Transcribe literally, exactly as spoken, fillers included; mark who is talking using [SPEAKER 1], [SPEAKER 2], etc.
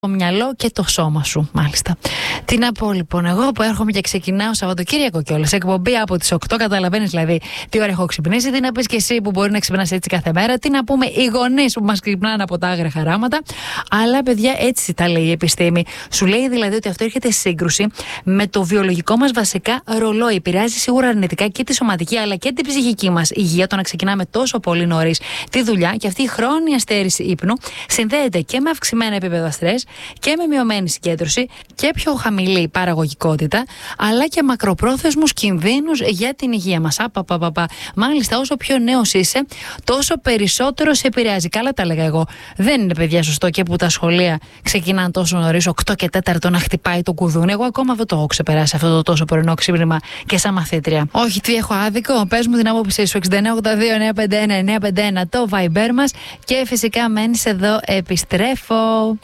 [SPEAKER 1] το μυαλό και το σώμα σου, μάλιστα. Τι να πω λοιπόν, εγώ που έρχομαι και ξεκινάω Σαββατοκύριακο κιόλας, εκπομπή από τις οκτώ, καταλαβαίνεις δηλαδή τι ώρα έχω ξυπνήσει. Τι να πεις και εσύ που μπορεί να ξυπνάς έτσι κάθε μέρα, τι να πούμε οι γονείς που μας ξυπνάνε από τα άγρια χαράματα. Αλλά παιδιά, έτσι τα λέει η επιστήμη. Σου λέει δηλαδή ότι αυτό έρχεται σε σύγκρουση με το βιολογικό μας βασικά ρολόι. Επηρεάζει σίγουρα αρνητικά και τη σωματική αλλά και την ψυχική μας υγεία, το να ξεκινάμε τόσο πολύ νωρίς τη δουλειά, και αυτή η χρόνια στέρηση ύπνου συνδέεται και με αυξημένα επίπεδα στρες και με μειωμένη συγκέντρωση και πιο χαμηλή παραγωγικότητα, αλλά και μακροπρόθεσμους κινδύνους για την υγεία μας. Απαπαπαπα. Μάλιστα, όσο πιο νέος είσαι, τόσο περισσότερο σε επηρεάζει. Καλά τα έλεγα εγώ. Δεν είναι, παιδιά, σωστό και που τα σχολεία ξεκινάνε τόσο νωρίς, οκτώ και τέσσερα, να χτυπάει το κουδούνι. Εγώ ακόμα δεν το έχω ξεπεράσει αυτό το τόσο πρωινό ξύπνημα και σαν μαθήτρια. Όχι, τι έχω άδικο. Πες μου την άποψή σου. εξήντα εννέα ογδόντα δύο εννιακόσια πενήντα ένα εννιακόσια πενήντα ένα το Viber μας, και φυσικά μένεις εδώ. Επιστρέφω.